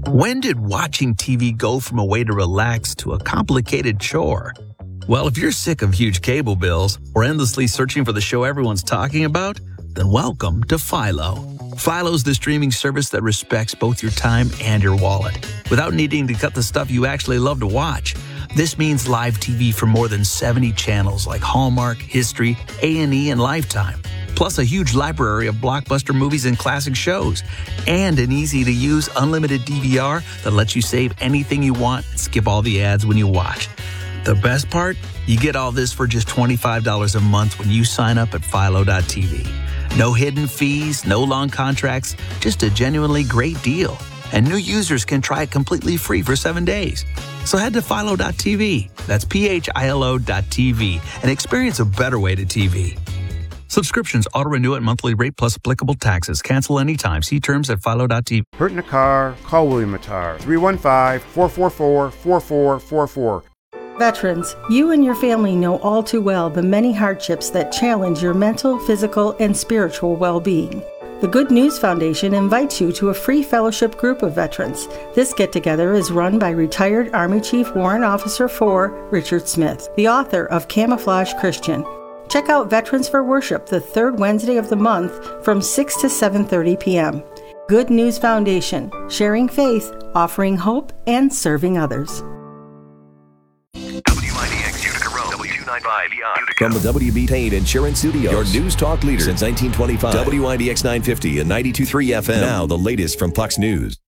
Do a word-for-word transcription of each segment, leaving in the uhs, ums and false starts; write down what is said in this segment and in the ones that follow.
When did watching T V go from a way to relax to a complicated chore? Well, if you're sick of huge cable bills or endlessly searching for the show everyone's talking about, then welcome to Philo. Philo's the streaming service that respects both your time and your wallet without needing to cut the stuff you actually love to watch. This means live T V from more than seventy channels like Hallmark, History, A and E, and Lifetime. Plus a huge library of blockbuster movies and classic shows. And an easy-to-use unlimited D V R that lets you save anything you want and skip all the ads when you watch. The best part? You get all this for just twenty-five dollars a month when you sign up at philo dot t v. No hidden fees, no long contracts, just a genuinely great deal. And new users can try it completely free for seven days. So head to philo dot t v, that's P H I L O dot T V, and experience a better way to T V. Subscriptions auto-renew at monthly rate plus applicable taxes. Cancel anytime. See terms at philo dot t v. Hurt in a car? Call William Attar. three one five, four four four, four four four four. Veterans, you and your family know all too well the many hardships that challenge your mental, physical, and spiritual well-being. The Good News Foundation invites you to a free fellowship group of veterans. This get-together is run by retired Army Chief Warrant Officer four, Richard Smith, the author of Camouflage Christian. Check out Veterans for Worship the third Wednesday of the month from six to seven thirty p.m. Good News Foundation, sharing faith, offering hope, and serving others. W I D X Utica Road, W two ninety-five Utica. From the W B Payne Insurance Studios, your news talk leader since nineteen twenty-five. W I D X nine fifty and ninety-two point three F M. Now the latest from Fox News.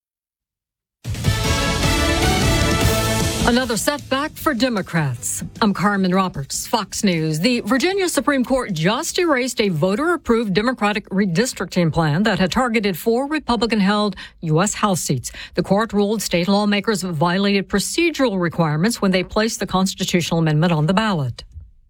Another setback for Democrats. I'm Carmen Roberts, Fox News. The Virginia Supreme Court just erased a voter-approved Democratic redistricting plan that had targeted four Republican-held U S House seats. The court ruled state lawmakers violated procedural requirements when they placed the constitutional amendment on the ballot.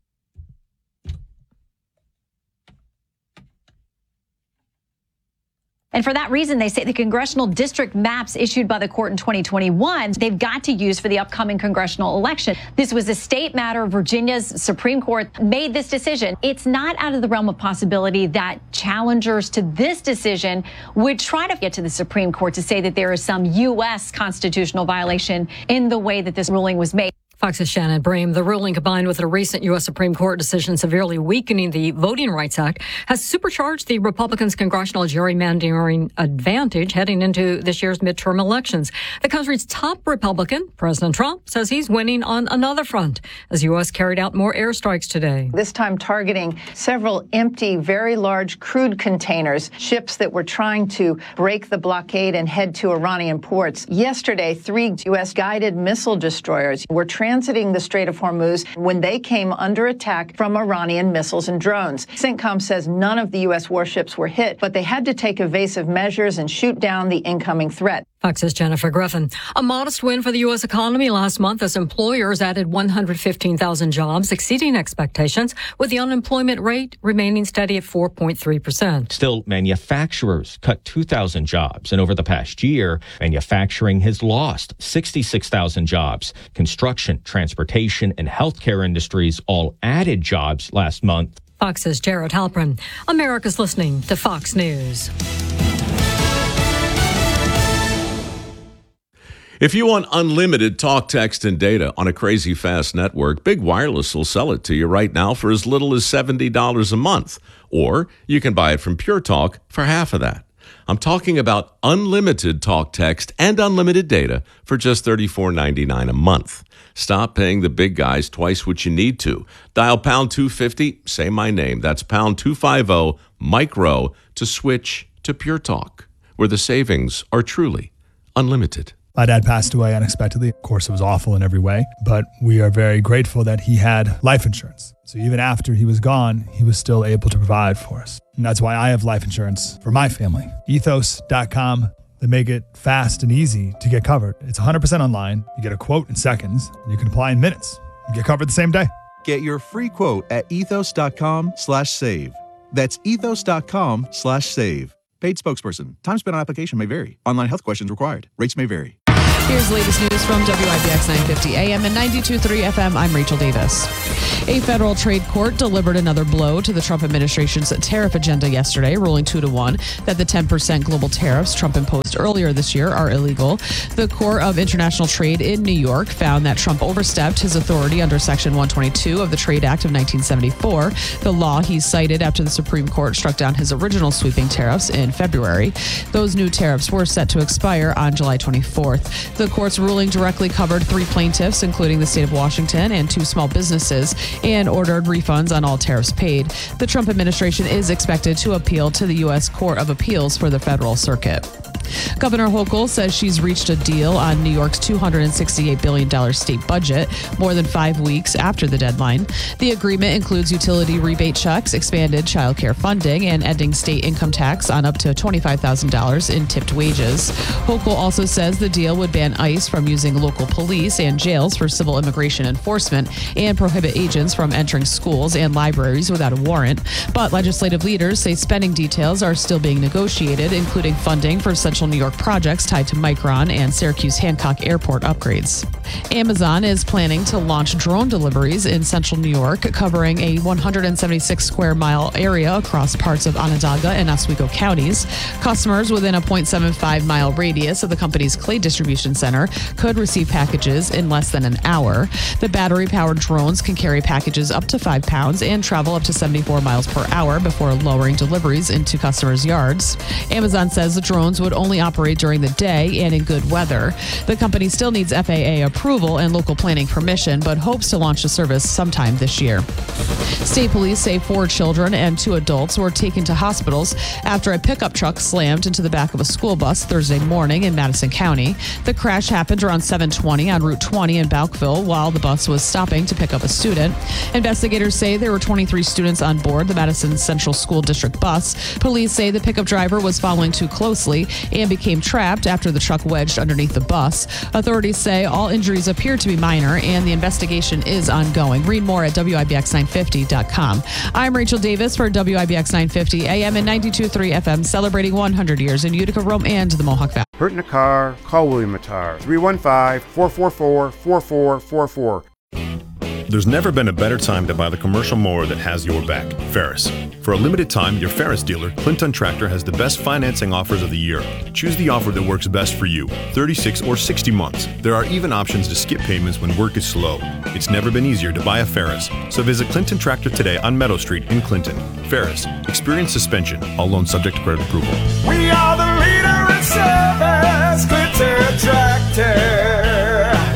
And for that reason, they say the congressional district maps issued by the court in twenty twenty-one, they've got to use for the upcoming congressional election. This was a state matter. Virginia's Supreme Court made this decision. It's not out of the realm of possibility that challengers to this decision would try to get to the Supreme Court to say that there is some U S constitutional violation in the way that this ruling was made. Fox's Shannon Bream. The ruling, combined with a recent U S Supreme Court decision severely weakening the Voting Rights Act, has supercharged the Republicans' congressional gerrymandering advantage heading into this year's midterm elections. The country's top Republican, President Trump, says he's winning on another front as U S carried out more airstrikes today. This time targeting several empty, very large crude containers, ships that were trying to break the blockade and head to Iranian ports. Yesterday, three U S guided missile destroyers were transiting the Strait of Hormuz when they came under attack from Iranian missiles and drones. CENTCOM says none of the U S warships were hit, but they had to take evasive measures and shoot down the incoming threat. Fox's Jennifer Griffin. A modest win for the U S economy last month as employers added one hundred fifteen thousand jobs, exceeding expectations, with the unemployment rate remaining steady at four point three percent. Still, manufacturers cut two thousand jobs, and over the past year, manufacturing has lost sixty-six thousand jobs. Construction, transportation, and healthcare industries all added jobs last month. Fox's Jared Halpern. America's listening to Fox News. If you want unlimited talk, text, and data on a crazy fast network, Big Wireless will sell it to you right now for as little as seventy dollars a month. Or you can buy it from Pure Talk for half of that. I'm talking about unlimited talk, text, and unlimited data for just thirty-four ninety-nine a month. Stop paying the big guys twice what you need to. Dial pound two fifty, say my name. That's pound two fifty, micro, to switch to Pure Talk, where the savings are truly unlimited. My dad passed away unexpectedly. Of course, it was awful in every way, but we are very grateful that he had life insurance. So even after he was gone, he was still able to provide for us. And that's why I have life insurance for my family. ethos dot com. They make it fast and easy to get covered. It's one hundred percent online. You get a quote in seconds, and you can apply in minutes. You get covered the same day. Get your free quote at ethos dot com slash save. That's ethos dot com slash save. Paid spokesperson. Time spent on application may vary. Online health questions required. Rates may vary. Here's the latest news from W I B X nine fifty A M and ninety-two point three F M. I'm Rachel Davis. A federal trade court delivered another blow to the Trump administration's tariff agenda yesterday, ruling two to one that the ten percent global tariffs Trump imposed earlier this year are illegal. The Court of International Trade in New York found that Trump overstepped his authority under Section one twenty-two of the Trade Act of nineteen seventy-four, the law he cited after the Supreme Court struck down his original sweeping tariffs in February. Those new tariffs were set to expire on July twenty-fourth. The court's ruling directly covered three plaintiffs, including the state of Washington and two small businesses, and ordered refunds on all tariffs paid. The Trump administration is expected to appeal to the U S Court of Appeals for the Federal Circuit. Governor Hochul says she's reached a deal on New York's two hundred sixty-eight billion dollars state budget more than five weeks after the deadline. The agreement includes utility rebate checks, expanded child care funding, and ending state income tax on up to twenty-five thousand dollars in tipped wages. Hochul also says the deal would ban ICE from using local police and jails for civil immigration enforcement and prohibit agents from entering schools and libraries without a warrant. But legislative leaders say spending details are still being negotiated, including funding for Central New York projects tied to Micron and Syracuse Hancock Airport upgrades. Amazon is planning to launch drone deliveries in Central New York, covering a one hundred seventy-six square mile area across parts of Onondaga and Oswego counties. Customers within a zero point seven five mile radius of the company's Clay distribution center could receive packages in less than an hour. The battery-powered drones can carry packages up to five pounds and travel up to seventy-four miles per hour before lowering deliveries into customers' yards. Amazon says the drones would only operate during the day and in good weather. The company still needs F A A approval and local planning permission, but hopes to launch the service sometime this year. State police say four children and two adults were taken to hospitals after a pickup truck slammed into the back of a school bus Thursday morning in Madison County. The crash happened around seven twenty on Route twenty in Balkville while the bus was stopping to pick up a student. Investigators say there were twenty-three students on board the Madison Central School District bus. Police say the pickup driver was following too closely and became trapped after the truck wedged underneath the bus. Authorities say all injuries appear to be minor and the investigation is ongoing. Read more at W I B X nine fifty dot com. I'm Rachel Davis for W I B X nine fifty A M and ninety-two point three F M, celebrating one hundred years in Utica, Rome, and the Mohawk Valley. Hurt in a car? Call William Matar. three one five, four four four, four four four four. There's never been a better time to buy the commercial mower that has your back. Ferris. For a limited time, your Ferris dealer, Clinton Tractor, has the best financing offers of the year. Choose the offer that works best for you, thirty-six or sixty months. There are even options to skip payments when work is slow. It's never been easier to buy a Ferris. So visit Clinton Tractor today on Meadow Street in Clinton. Ferris. Experience suspension. All loans subject to credit approval. We are the leader in service, Clinton Tractor.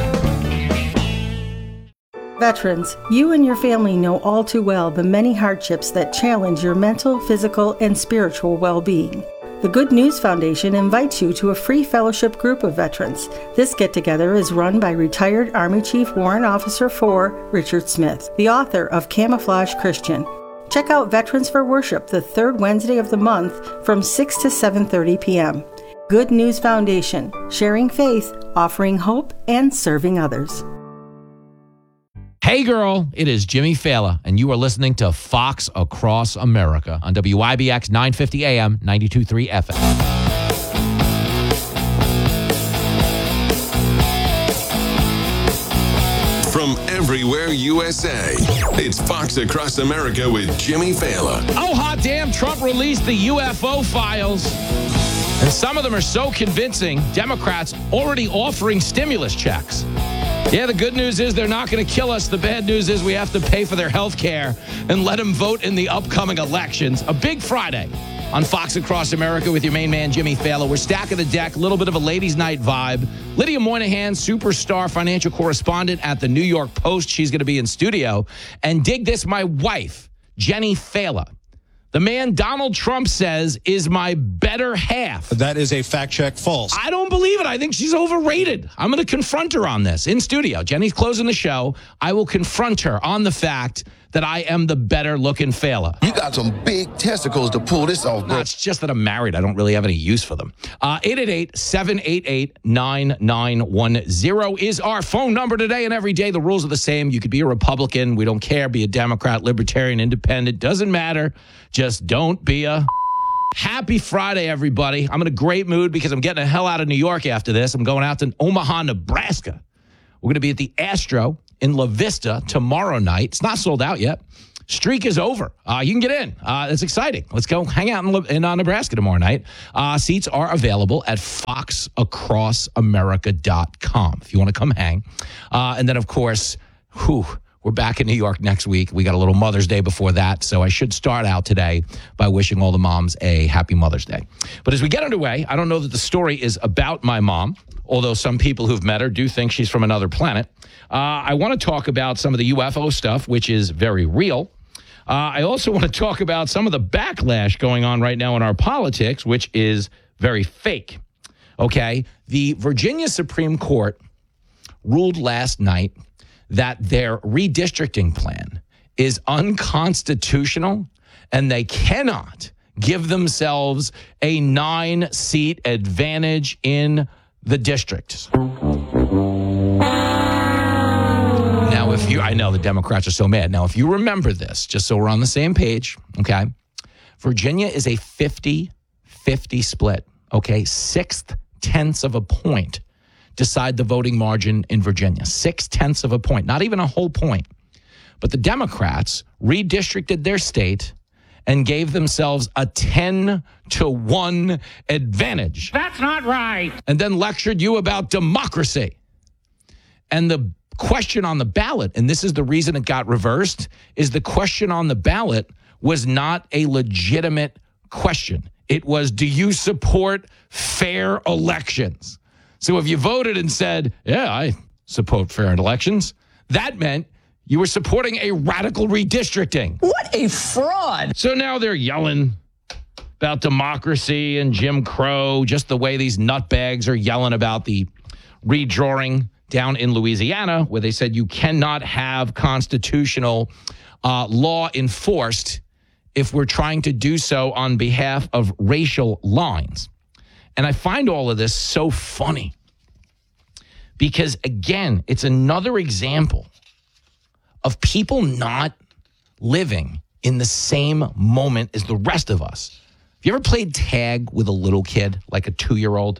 Veterans, you and your family know all too well the many hardships that challenge your mental, physical, and spiritual well-being. The Good News Foundation invites you to a free fellowship group of veterans. This get-together is run by retired Army Chief Warrant Officer four, Richard Smith, the author of Camouflage Christian. Check out Veterans for Worship the third Wednesday of the month from six to seven thirty p.m. Good News Foundation, sharing faith, offering hope, and serving others. Hey girl, it is Jimmy Fallon, and you are listening to Fox Across America on W I B X nine fifty A M, ninety-two point three F M. From everywhere U S A, it's Fox Across America with Jimmy Fallon. Oh, hot damn, Trump released the U F O files. And some of them are so convincing, Democrats already offering stimulus checks. Yeah, the good news is they're not going to kill us. The bad news is we have to pay for their health care and let them vote in the upcoming elections. A big Friday on Fox Across America with your main man, Jimmy Fallon. We're stacking the deck, a little bit of a ladies' night vibe. Lydia Moynihan, superstar financial correspondent at the New York Post. She's going to be in studio. And dig this, my wife, Jenny Fallon. The man Donald Trump says is my better half. That is a fact check false. I don't believe it. I think she's overrated. I'm going to confront her on this in studio. Jenny's closing the show. I will confront her on the fact that I am the better looking Fallon. You got some big testicles to pull this off, bro. No, it's just that I'm married. I don't really have any use for them. Uh, eight eight eight, seven eight eight, nine nine one zero is our phone number today and every day. The rules are the same. You could be a Republican. We don't care. Be a Democrat, Libertarian, Independent. Doesn't matter. Just don't be a... Happy Friday, everybody. I'm in a great mood because I'm getting the hell out of New York after this. I'm going out to Omaha, Nebraska. We're going to be at the Astro in La Vista tomorrow night. It's not sold out yet. Streak is over. Uh, you can get in. Uh, it's exciting. Let's go hang out in, in uh, Nebraska tomorrow night. Uh, seats are available at fox across america dot com if you want to come hang. Uh, and then, of course, whew, we're back in New York next week. We got a little Mother's Day before that, so I should start out today by wishing all the moms a happy Mother's Day. But as we get underway, I don't know that the story is about my mom, although some people who've met her do think she's from another planet. Uh, I want to talk about some of the U F O stuff, which is very real. Uh, I also want to talk about some of the backlash going on right now in our politics, which is very fake. Okay? The Virginia Supreme Court ruled last night that their redistricting plan is unconstitutional and they cannot give themselves a nine-seat advantage in the district. Now, if you, I know the Democrats are so mad. Now, if you remember this, just so we're on the same page, okay, Virginia is a fifty-fifty split, okay, sixth tenths of a point decide the voting margin in Virginia. Six tenths of a point, not even a whole point. But the Democrats redistricted their state and gave themselves a ten to one advantage. That's not right. And then lectured you about democracy. And the question on the ballot, and this is the reason it got reversed, is the question on the ballot was not a legitimate question. It was, do you support fair elections? So if you voted and said, yeah, I support fair elections, that meant you were supporting a radical redistricting. What a fraud. So now they're yelling about democracy and Jim Crow, just the way these nutbags are yelling about the redrawing down in Louisiana, where they said you cannot have constitutional uh, law enforced if we're trying to do so on behalf of racial lines. And I find all of this so funny because, again, it's another example of people not living in the same moment as the rest of us. Have you ever played tag with a little kid, like a two-year-old?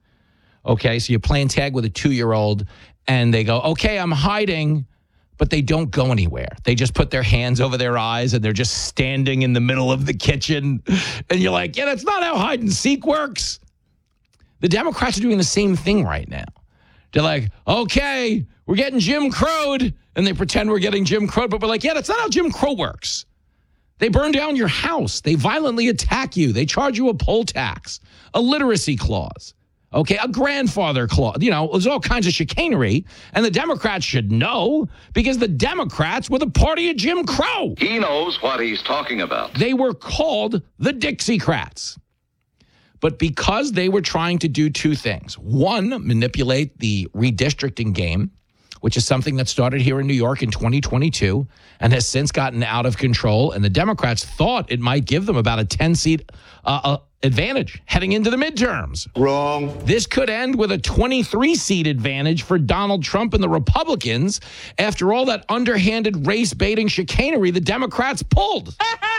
Okay, so you're playing tag with a two-year-old, and they go, okay, I'm hiding, but they don't go anywhere. They just put their hands over their eyes, and they're just standing in the middle of the kitchen. And you're like, yeah, that's not how hide and seek works. The Democrats are doing the same thing right now. They're like, okay, we're getting Jim Crowed, and they pretend we're getting Jim Crowed, but we're like, yeah, that's not how Jim Crow works. They burn down your house. They violently attack you. They charge you a poll tax, a literacy clause, okay, a grandfather clause. You know, there's all kinds of chicanery, and the Democrats should know because the Democrats were the party of Jim Crow. He knows what he's talking about. They were called the Dixiecrats. But because they were trying to do two things, one, manipulate the redistricting game, which is something that started here in New York in twenty twenty-two and has since gotten out of control, and the Democrats thought it might give them about a ten-seat uh, uh, advantage heading into the midterms. Wrong. This could end with a twenty-three-seat advantage for Donald Trump and the Republicans after all that underhanded race-baiting chicanery the Democrats pulled.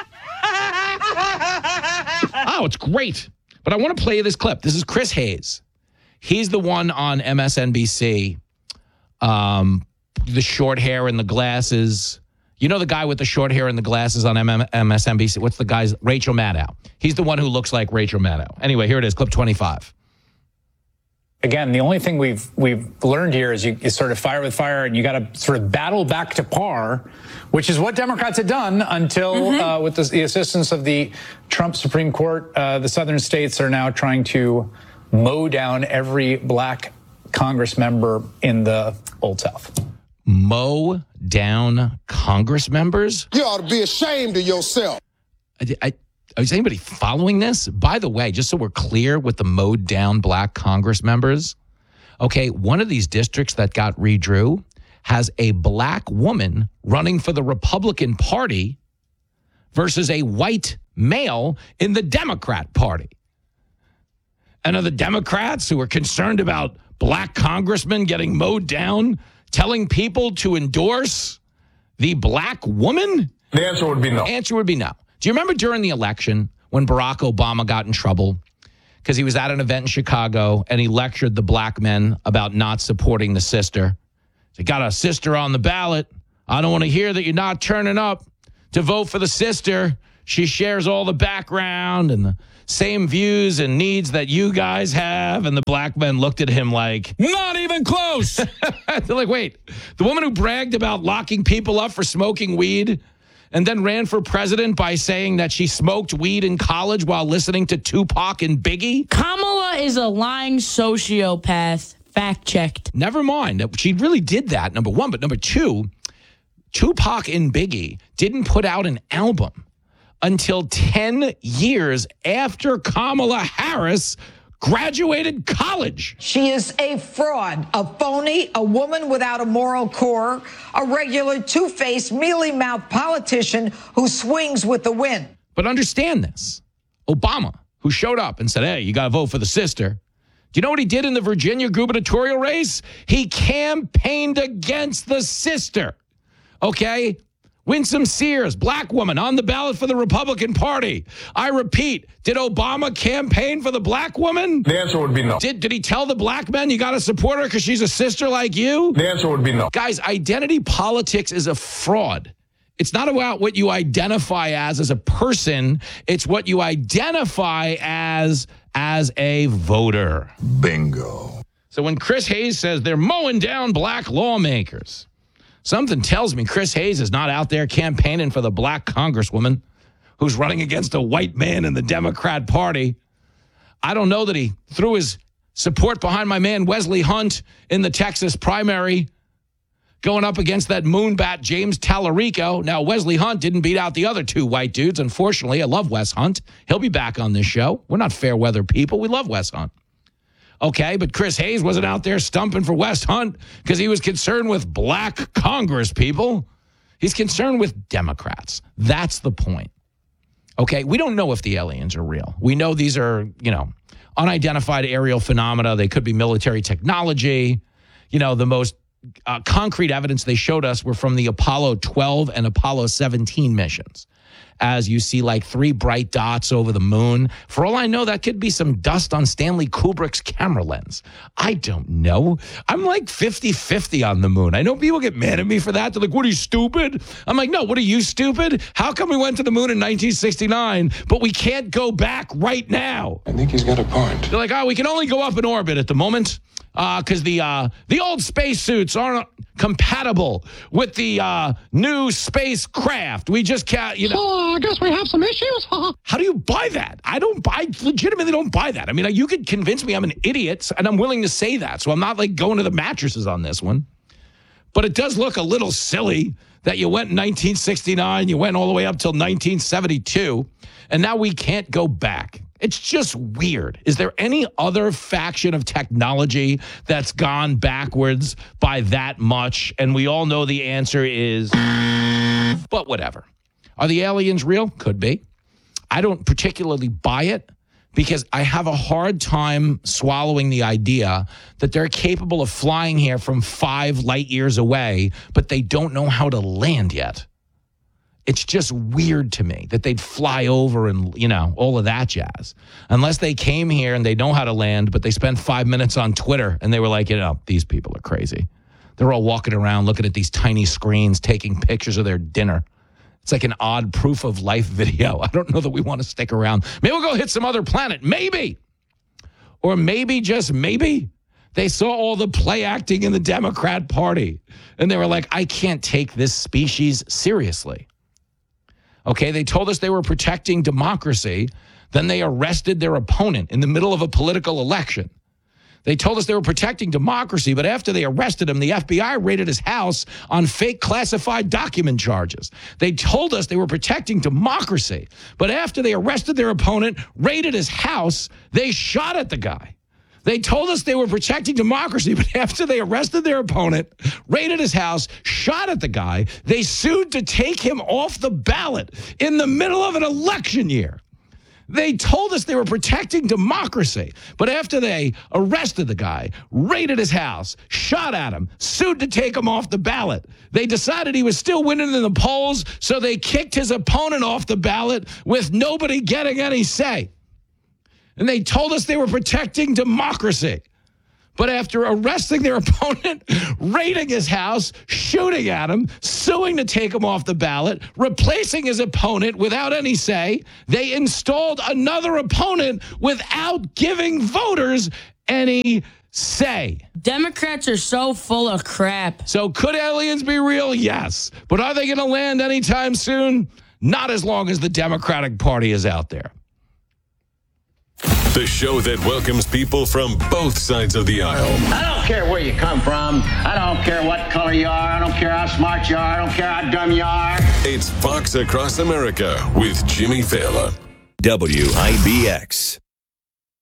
Oh, it's great. But I want to play you this clip. This is Chris Hayes. He's the one on M S N B C, um, the short hair and the glasses. You know the guy with the short hair and the glasses on M S N B C? What's the guy's? Rachel Maddow. He's the one who looks like Rachel Maddow. Anyway, here it is, clip twenty-five. Again, the only thing we've we've learned here is you, you sort of fire with fire, and you got to sort of battle back to par, which is what Democrats had done until, mm-hmm. uh, with the, the assistance of the Trump Supreme Court, uh, the southern states are now trying to mow down every black Congress member in the Old South. Mow down Congress members? You ought to be ashamed of yourself. I, I, is anybody following this? By the way, just so we're clear with the mowed down black Congress members, okay, one of these districts that got redrew has a black woman running for the Republican Party versus a white male in the Democrat Party. And are the Democrats who are concerned about black congressmen getting mowed down telling people to endorse the black woman? The answer would be no. The answer would be no. Do you remember during the election when Barack Obama got in trouble because he was at an event in Chicago and he lectured the black men about not supporting the sister. They got a sister on the ballot. I don't want to hear that you're not turning up to vote for the sister. She shares all the background and the same views and needs that you guys have. And the black men looked at him like, not even close. They're like, wait, the woman who bragged about locking people up for smoking weed and then ran for president by saying that she smoked weed in college while listening to Tupac and Biggie? Kamala is a lying sociopath. Fact checked. Never mind. She really did that, number one. But number two, Tupac and Biggie didn't put out an album until ten years after Kamala Harris graduated college. She is a fraud, a phony, a woman without a moral core, a regular two-faced, mealy-mouthed politician who swings with the wind. But understand this. Obama, who showed up and said, hey, you got to vote for the sister. Do you know what he did in the Virginia gubernatorial race? He campaigned against the sister. Okay? Winsome Sears, black woman, on the ballot for the Republican Party. I repeat, did Obama campaign for the black woman? The answer would be no. Did, did he tell the black men, you got to support her because she's a sister like you? The answer would be no. Guys, identity politics is a fraud. It's not about what you identify as as a person. It's what you identify as as a voter. Bingo. So when Chris Hayes says they're mowing down black lawmakers, something tells me Chris Hayes is not out there campaigning for the black congresswoman who's running against a white man in the Democrat Party. I don't know that he threw his support behind my man Wesley Hunt in the Texas primary, going up against that moonbat James Tallarico. Now, Wesley Hunt didn't beat out the other two white dudes. Unfortunately, I love Wes Hunt. He'll be back on this show. We're not fair weather people. We love Wes Hunt. Okay, but Chris Hayes wasn't out there stumping for Wes Hunt because he was concerned with black Congress people. He's concerned with Democrats. That's the point. Okay, we don't know if the aliens are real. We know these are, you know, unidentified aerial phenomena. They could be military technology. You know, the most Uh, concrete evidence they showed us were from the Apollo twelve and Apollo seventeen missions. As you see like three bright dots over the moon. For all I know, that could be some dust on Stanley Kubrick's camera lens. I don't know. I'm like fifty-fifty on the moon. I know people get mad at me for that. They're like, what are you, stupid? I'm like, no, what are you, stupid? How come we went to the moon in nineteen sixty-nine, but we can't go back right now? I think he's got a point. They're like, oh, we can only go up in orbit at the moment. Because uh, the uh, the old spacesuits aren't compatible with the uh, new spacecraft. We just can't, you know. Oh, I guess we have some issues. How do you buy that? I don't buy, legitimately don't buy that. I mean, you could convince me I'm an idiot, and I'm willing to say that. So I'm not like going to the mattresses on this one. But it does look a little silly that you went in nineteen sixty-nine, you went all the way up till nineteen seventy-two, and now we can't go back. It's just weird. Is there any other faction of technology that's gone backwards by that much? And we all know the answer is, but whatever. Are the aliens real? Could be. I don't particularly buy it because I have a hard time swallowing the idea that they're capable of flying here from five light years away, but they don't know how to land yet. It's just weird to me that they'd fly over and, you know, all of that jazz. Unless they came here and they know how to land, but they spent five minutes on Twitter and they were like, you know, these people are crazy. They're all walking around looking at these tiny screens, taking pictures of their dinner. It's like an odd proof of life video. I don't know that we want to stick around. Maybe we'll go hit some other planet. Maybe. Or maybe, just maybe, they saw all the play acting in the Democrat Party. And they were like, I can't take this species seriously. Okay, they told us they were protecting democracy. Then they arrested their opponent in the middle of a political election. They told us they were protecting democracy, but after they arrested him, the F B I raided his house on fake classified document charges. They told us they were protecting democracy, but after they arrested their opponent, raided his house, they shot at the guy. They told us they were protecting democracy, but after they arrested their opponent, raided his house, shot at the guy, they sued to take him off the ballot in the middle of an election year. They told us they were protecting democracy. But after they arrested the guy, raided his house, shot at him, sued to take him off the ballot, they decided he was still winning in the polls, so they kicked his opponent off the ballot with nobody getting any say. And they told us they were protecting democracy. But after arresting their opponent, raiding his house, shooting at him, suing to take him off the ballot, replacing his opponent without any say, they installed another opponent without giving voters any say. Democrats are so full of crap. So could aliens be real? Yes. But are they going to land anytime soon? Not as long as the Democratic Party is out there. The show that welcomes people from both sides of the aisle. I don't care where you come from. I don't care what color you are. I don't care how smart you are. I don't care how dumb you are. It's Fox Across America with Jimmy Fallon. W I B X.